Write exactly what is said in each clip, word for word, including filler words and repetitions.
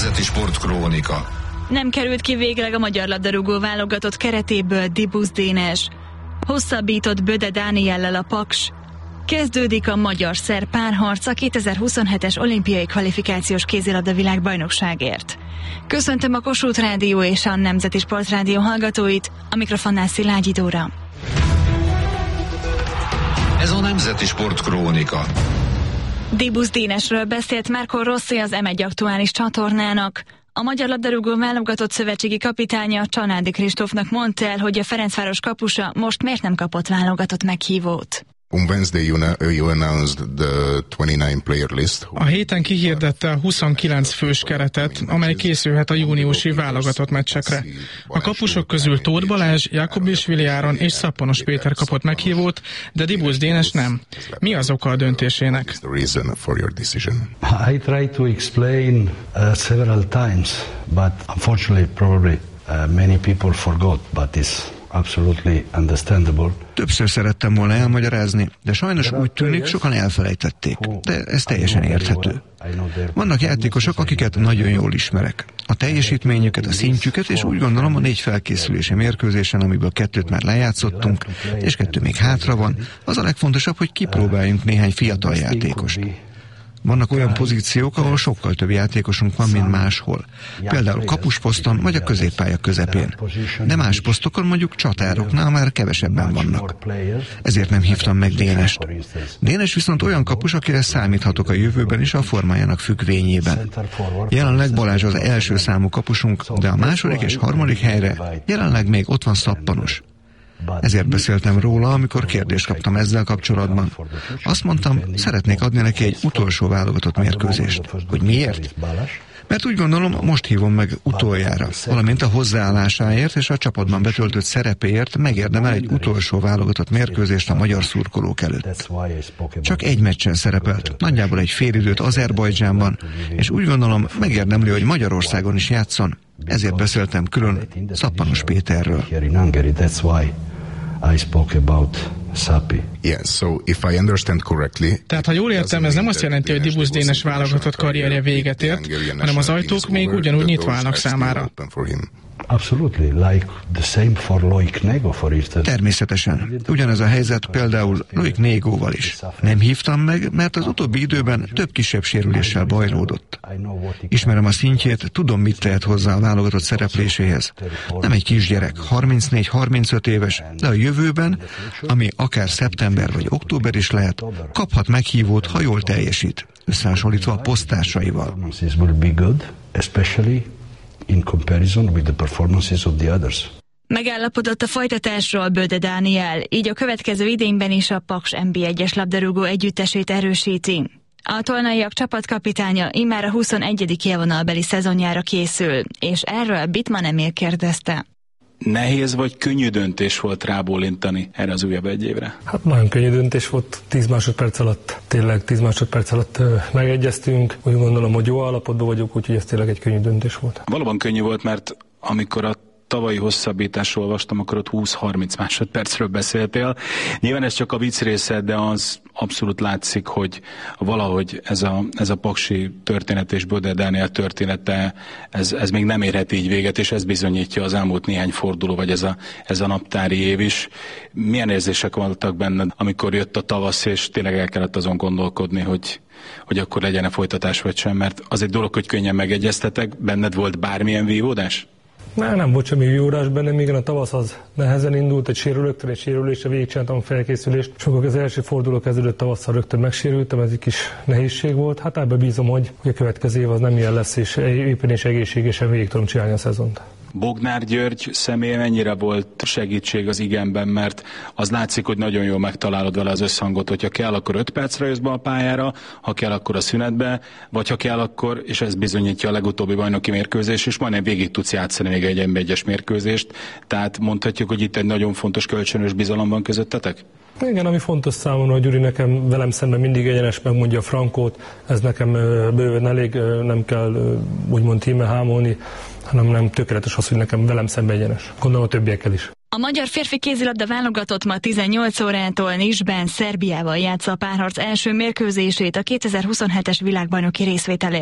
Nemzeti Sportkrónika. Nem került ki végleg a magyar labdarúgó válogatott keretéből Dibusz Dénes. Hosszabbított Böde Dániellel a Paks. Kezdődik a magyar-szerb párharc a kétezer-huszonhetes olimpiai kvalifikációs kézilabda világbajnokságért. Köszöntöm a Kossuth Rádió és a Nemzeti Sportrádió hallgatóit, a mikrofonnál Szilágyi Dóra. Ez a Nemzeti Sportkrónika. Dibusz Dénesről beszélt Marco Rossi az em egy aktuális csatornának. A magyar labdarúgó válogatott szövetségi kapitánya Csanádi Kristófnak mondta el, hogy a Ferencváros kapusa most miért nem kapott válogatott meghívót. On Wednesday you, you announced the twenty-nine player list. A héten kihirdette a huszonkilenc fős keretet, amely készülhet a júniusi válogatott meccsekre. A kapusok közül Tóth Balázs, Jakubishvili Áron és Szappanos Péter kapott meghívót, de Dibusz Dénes nem. Mi az oka a döntésének? I tried to explain uh, several times, but unfortunately probably uh, many people forgot, but it's absolutely understandable. Többször szerettem volna elmagyarázni, de sajnos úgy tűnik, sokan elfelejtették. De ez teljesen érthető. Vannak játékosok, akiket nagyon jól ismerek. A teljesítményüket, a szintjüket, és úgy gondolom a négy felkészülési mérkőzésen, amiből kettőt már lejátszottunk, és kettő még hátra van, az a legfontosabb, hogy kipróbáljunk néhány fiatal játékost. Vannak olyan pozíciók, ahol sokkal több játékosunk van, mint máshol. Például kapusposzton vagy a középpálya közepén. De más posztokon, mondjuk csatároknál már kevesebben vannak. Ezért nem hívtam meg Dénest. Dénes viszont olyan kapus, akire számíthatok a jövőben is a formájának függvényében. Jelenleg Balázs az első számú kapusunk, de a második és harmadik helyre jelenleg még ott van Szappanos. Ezért beszéltem róla, amikor kérdést kaptam ezzel kapcsolatban. Azt mondtam, szeretnék adni neki egy utolsó válogatott mérkőzést. Hogy miért? Mert úgy gondolom, most hívom meg utoljára, valamint a hozzáállásáért és a csapatban betöltött szerepéért megérdemel egy utolsó válogatott mérkőzést a magyar szurkolók előtt. Csak egy meccsen szerepelt, nagyjából egy félidőt Azerbajdzsánban, és úgy gondolom, megérdemli, hogy Magyarországon is játszon. Ezért beszéltem külön Szappanos Péterről. I spoke about Sapi. Yes, so if I understand correctly. Tehát, ha jól értem, ez nem azt jelenti, hogy Dibusz Dénes válogatott karrierje véget ért, hanem az ajtók még ugyanúgy nyitva állnak számára. Absolutely, like the same for Loic Nego, for instance. Természetesen. Ugyanez a helyzet például Loic Negóval is. Nem hívtam meg, mert az utóbbi időben több kisebb sérüléssel bajlódott. Ismerem a szintjét, tudom, mit tehet hozzá a válogatott szerepléséhez. Nem egy kisgyerek, harmincnégy-harmincöt éves, de a jövőben, ami akár szeptember vagy október is lehet, kaphat meghívót, ha jól teljesít, összehasonlítva a poszttársaival. In comparison with the performances of the others. Megállapodott a folytatásról Böde Dániel, így a következő idényben is a Paks en bé egyes labdarúgó együttesét erősíti. A tolnaiak csapatkapitánya immár a huszonegyedik élvonalbeli szezonjára készül, és erről Bittmann Emil kérdezte. Nehéz vagy könnyű döntés volt rábólintani erre az újabb egy évre? Hát nagyon könnyű döntés volt, tíz másodperc alatt, tényleg tíz másodperc alatt megegyeztünk. Úgy gondolom, hogy jó állapotban vagyok, úgyhogy ez tényleg egy könnyű döntés volt. Valóban könnyű volt, mert amikor a tavalyi hosszabbításról olvastam, akkor ott húsz-harminc másodpercről beszéltél. Nyilván ez csak a vicc része, de az abszolút látszik, hogy valahogy ez a, ez a paksi történet és Böde Dániel története, ez, ez még nem érhet így véget, és ez bizonyítja az elmúlt néhány forduló, vagy ez a, ez a naptári év is. Milyen érzések voltak benned, amikor jött a tavasz, és tényleg el kellett azon gondolkodni, hogy, hogy akkor legyen-e folytatás vagy sem, mert az egy dolog, hogy könnyen megegyeztetek, benned volt bármilyen vívódás? Nem, nem volt semmi vívódás bennem, igen, a tavasz az nehezen indult, egy sérülöktel, egy sérülésre végigcsináltam a felkészülést. Sokkal az első forduló kezdődött tavasszal, rögtön megsérültem, ez egy kis nehézség volt. Hát ebben bízom, hogy a következő év az nem ilyen lesz, és éppen és egészségesen végig tudom csinálni a szezont. Bognár György személye mennyire volt segítség az igenben, mert az látszik, hogy nagyon jól megtalálod vele az összhangot, hogyha kell, akkor öt percre jössz be a pályára, ha kell, akkor a szünetbe, vagy ha kell, akkor, és ez bizonyítja a legutóbbi bajnoki mérkőzés, és majdnem végig tudsz játszani még egy en bé egyes mérkőzést, tehát mondhatjuk, hogy itt egy nagyon fontos kölcsönös bizalom van közöttetek? Igen, ami fontos számomra, hogy Gyuri nekem velem szemben mindig egyenes, megmondja a frankót, ez nekem bőven elég, nem kell úgymond tíme hámolni, hanem nem tökéletes az, hogy nekem velem szemben egyenes. Gondolom a többiekkel is. A magyar férfi kézilabda válogatott ma tizennyolc órától Niszben, Szerbiával játsza a párharc első mérkőzését a kétezer-huszonhetes világbajnoki részvételért.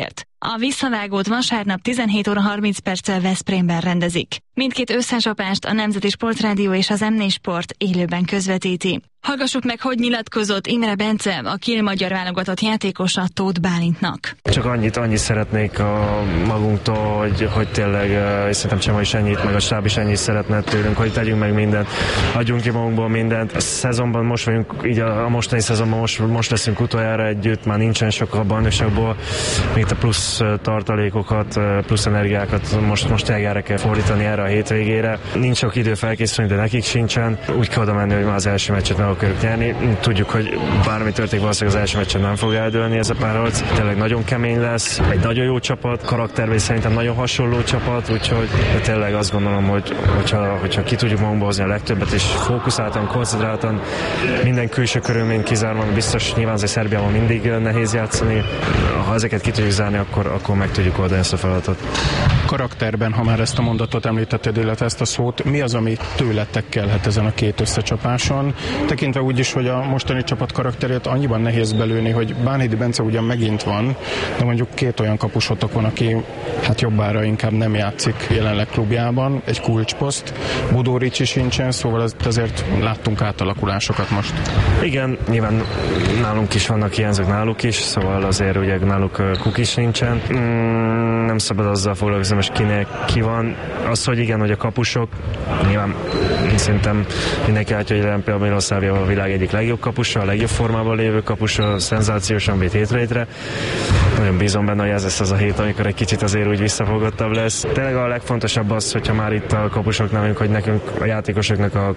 A visszavágót vasárnap tizenhét óra harminc perccel Veszprémben rendezik. Mindkét összecsapást a Nemzeti Sportrádió és az em négy Sport élőben közvetíti. Hallgassuk meg, hogy nyilatkozott Imre Bence, a Kiel magyar válogatott játékosa Tóth Bálintnak. Csak annyit, annyit szeretnék a magunktól, hogy, hogy tényleg, és szerintem Csema is ennyit, meg a stáb is ennyit szeretne tőlünk, hogy tegyünk meg mindent, adjunk ki magunkból mindent. A szezonban most vagyunk, így a, a mostani szezonban most, most leszünk utoljára együtt, már nincsen sok a bajnokságból, még a plusz tartalékokat, plusz energiákat most, most erre kell fordítani erre a hétvégére. Nincs sok idő felkészülni, de nekik sincsen. Úgy kell oda menni, hogy már az első meccset meg akarjuk nyerni. Tudjuk, hogy bármi történik, valószínűleg az első meccsen nem fog eldőlni ez a párharc. Tényleg nagyon kemény lesz, egy nagyon jó csapat, karakterben szerintem nagyon hasonló csapat, úgyhogy tényleg azt gondolom, hogy hogyha, hogyha ki tudjuk magunkba hozni a legtöbbet, és fókuszáltan, koncentráltan, minden külső körülményt kizárva, biztos nyilván azért Szerbiában mindig nehéz játszani. Ha ezeket ki tudjuk zárni, akkor, akkor meg tudjuk oldani ezt a feladatot. Karakterben, ha már ezt a mondatot említetted, illetve ezt a szót, mi az, ami tőletek kellhet ezen a két összecsapáson? Tekintve úgy is, hogy a mostani csapat karakterét annyiban nehéz belőni, hogy Bánhidi Bence ugyan megint van, de mondjuk két olyan kapusotok van, aki hát jobbára inkább nem játszik jelenleg klubjában, egy kulcsposzt, Bodó Ricsi sincsen, szóval azért láttunk átalakulásokat most. Igen, nyilván nálunk is vannak hiányzók, náluk is, szóval azért ugye náluk Kuk is nincsen. Mm, nem szabad azzal foglalkozni, most kinek ki van. Az, hogy igen, hogy a kapusok, nyilván szerintem mindenki látja, hogy jelen például Miloszávia a világ egyik legjobb kapusa, a legjobb formában lévő kapusa, szenzációsan vét hétre hétre. Nagyon bízom benne, hogy ez lesz az a hét, amikor egy kicsit azért úgy visszafogottabb lesz. Tényleg a legfontosabb az, hogyha már itt a kapusoknál vagyunk, hogy nekünk a játékosoknak a